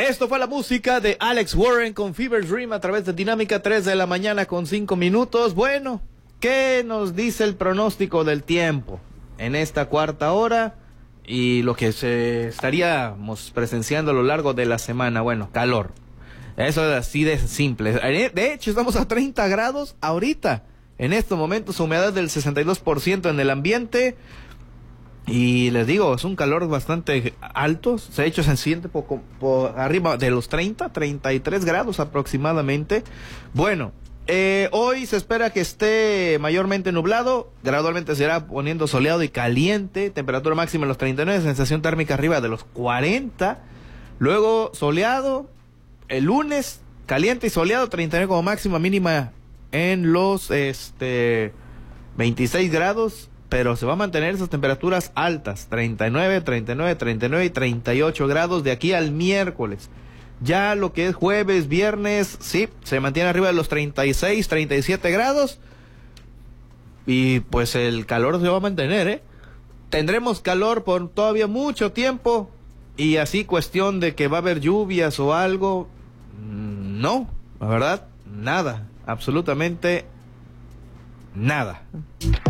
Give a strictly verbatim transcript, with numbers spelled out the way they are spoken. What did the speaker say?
Esto fue la música de Alex Warren con Fever Dream a través de Dinámica, tres de la mañana con cinco minutos. Bueno, ¿qué nos dice el pronóstico del tiempo en esta cuarta hora y lo que se estaríamos presenciando a lo largo de la semana? Bueno, calor. Eso es así de simple. De hecho, estamos a treinta grados ahorita. En estos momentos, humedad del sesenta y dos por ciento en el ambiente. Y les digo, es un calor bastante alto. De hecho, se siente poco, por arriba de los treinta, treinta y tres grados aproximadamente. Bueno, eh, hoy se espera que esté mayormente nublado. Gradualmente se irá poniendo soleado y caliente. Temperatura máxima en los treinta y nueve, sensación térmica arriba de los cuarenta. Luego soleado. El lunes, caliente y soleado, treinta y nueve como máxima, mínima en los este veintiséis grados, pero se va a mantener esas temperaturas altas, treinta y nueve, treinta y nueve, treinta y nueve y treinta y ocho grados de aquí al miércoles. Ya lo que es jueves, viernes, sí, se mantiene arriba de los treinta y seis, treinta y siete grados, y pues el calor se va a mantener, ¿eh? Tendremos calor por todavía mucho tiempo, y así cuestión de que va a haber lluvias o algo, no, la verdad, nada, absolutamente nada.